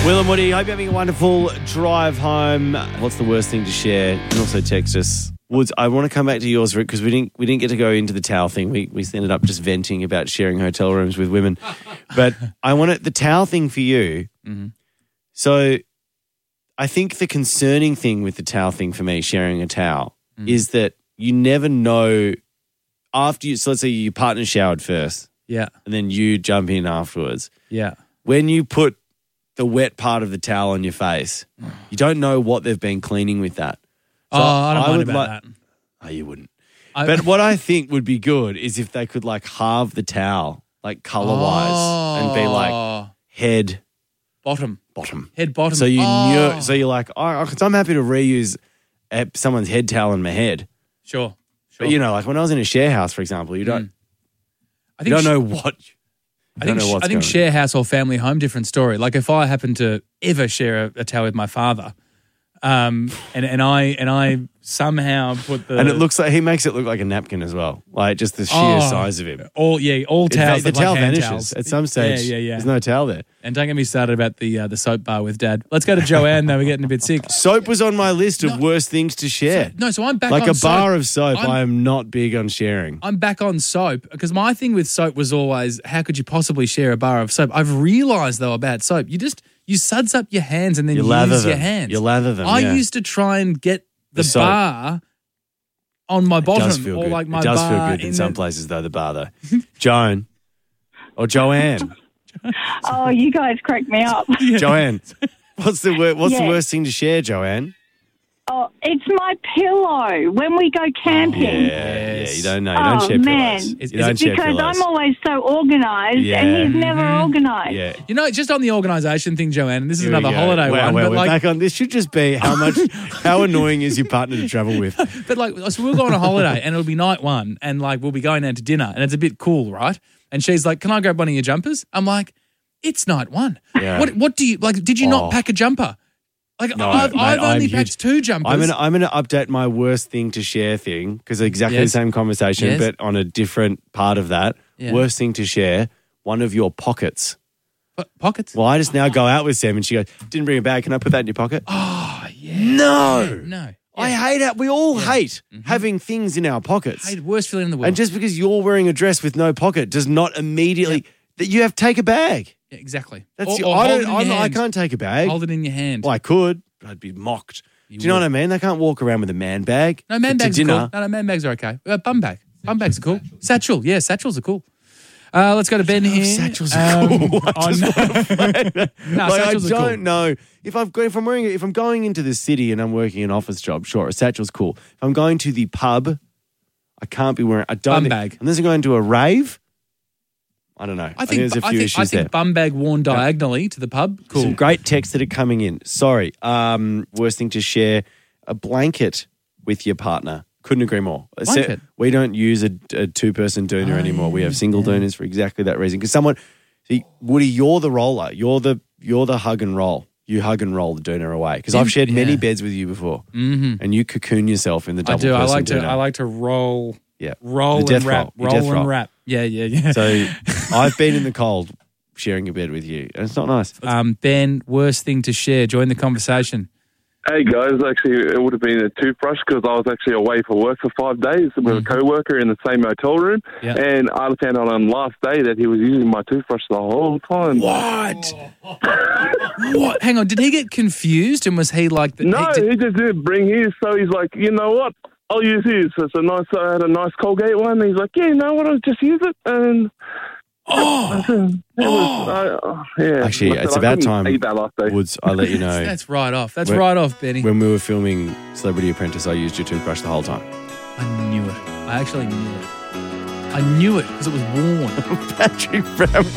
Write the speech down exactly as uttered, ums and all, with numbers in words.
Will and Woody, hope you're having a wonderful drive home. What's the worst thing to share? You can also text us. Woods, I want to come back to yours because we didn't we didn't get to go into the towel thing. We we ended up just venting about sharing hotel rooms with women. But I want it, the towel thing for you. Mm-hmm. So I think the concerning thing with the towel thing for me, sharing a towel, mm. is that you never know after you, so let's say your partner showered first. Yeah. And then you jump in afterwards. Yeah. When you put the wet part of the towel on your face, you don't know what they've been cleaning with that. So oh, I don't I mind about like, that. Oh, you wouldn't. I, but what I think would be good is if they could like halve the towel, like colour-wise, oh, and be like head, bottom, bottom, head, bottom. So you oh. knew. So you're like, oh, cause I'm happy to reuse someone's head towel on my head. Sure, sure. But you know, like when I was in a share house, for example, you don't, mm. I think you don't know what. I think, I think share house or family home, different story. Like if I happen to ever share a, a towel with my father, um, and, and I and I somehow put the and it looks like he makes it look like a napkin as well, like just the sheer oh, size of him. All yeah, all towels. The the towel like vanishes towels. at some stage. Yeah, yeah, yeah. There's no towel there. And don't get me started about the uh, the soap bar with Dad. Let's go to Joanne. Though we're getting a bit sick. Soap was on my list of no, worst things to share. So, no, so I'm back like on a bar soap. of soap. I'm, I am not big on sharing. I'm back on soap because my thing with soap was always, how could you possibly share a bar of soap? I've realised though about soap, you just you suds up your hands and then you use lather your them. hands. You lather them. I yeah. used to try and get the, the bar on my bottom, it does feel or good. like my it does bar feel good in, in some the... places though. The bar though, Joan or Joanne. Oh, you guys crack me up. Joanne, what's the wor- what's yeah. the worst thing to share, Joanne? Oh, it's my pillow when we go camping. Yeah, yeah, you don't know. You oh, don't share man. pillows. Is, you is don't it, share because pillows. I'm always so organised yeah. and he's never mm-hmm. organised. Yeah. You know, just on the organisation thing, Joanne, and this is Here another holiday wow, one. Wow, but we're like, back on. This should just be how much, how annoying is your partner to travel with? But like, so we'll go on a holiday and it'll be night one and like we'll be going out to dinner and it's a bit cool, right? And she's like, can I grab one of your jumpers? I'm like, it's night one. Yeah. What What do you, like, did you oh. not pack a jumper? Like, no, I've, mate, I've only I'm packed huge. two jumpers. I'm gonna, I'm gonna update my worst thing to share thing because exactly yes. the same conversation, yes. but on a different part of that. Yeah. Worst thing to share, one of your pockets. What, pockets? Well, I just now go out with Sam and she goes, didn't bring a bag. Can I put that in your pocket? Oh, yeah. No. Yeah, no. Yeah. I hate it. We all yeah. hate mm-hmm. having things in our pockets. Hate, worst feeling in the world. And just because you're wearing a dress with no pocket does not immediately yeah. that you have to take a bag. Yeah, exactly. That's or, your, or I hold don't. it in your I'm, I hand. can't take a bag. Hold it in your hand. Well, I could, but I'd be mocked. You Do you know would. what I mean? They can't walk around with a man bag. No, man to bags are dinner. cool. No, no, man bags are okay. Uh, bum bag. Bum bags are cool. Satchel. Yeah, satchels are cool. Uh, let's go to Ben here. Satchels are Um, cool. I on- just want to play. No, like, I satchels are don't cool. know if I've if I'm wearing if I'm going into the city and I'm working an office job. Sure, a satchel's cool. If I'm going to the pub, I can't be wearing. I don't Bum think, bag. Unless I'm going to a rave. I don't know. I think, there's a few I think, issues I think there. bum bag worn diagonally to the pub. Cool. Some great texts that are coming in. Sorry. Um, worst thing to share, a blanket with your partner. Couldn't agree more. Blanket? We don't use a, a two-person doona Oh, anymore. We have yeah, single yeah. doonas for exactly that reason. Because someone, see, Woody, you're the roller. You're the you're the hug and roll. You hug and roll the doona away. Because I've shared many yeah. beds with you before. Mm-hmm. And you cocoon yourself in the I double do. I person like to. doona. I like to roll. Yeah. Roll The and death wrap. roll. Your Roll death and roll. wrap. Yeah, yeah, yeah. So I've been in the cold sharing a bed with you. And it's not nice. um, Ben, worst thing to share. Join the conversation. Hey guys, actually it would have been a toothbrush because I was actually away for work for five days with Mm. a co-worker in the same hotel room, Yeah. and I found out on the last day that he was using my toothbrush the whole time. What? What? Hang on. Did he get confused and was he like... The, No, he did- he just didn't bring his, so he's like, you know what? I'll use his. So it's a nice. I had a nice Colgate one. He's like, yeah, you know what? I'll just use it. And oh, it was, I, oh, yeah. Actually, Like I it's said, I about couldn't time, eat that last day. Woods, I let you know. that's right off. That's When- right off, Benny. When we were filming Celebrity Apprentice, I used your toothbrush the whole time. I knew it. I actually knew it. I knew it because it was worn. Patrick Brown.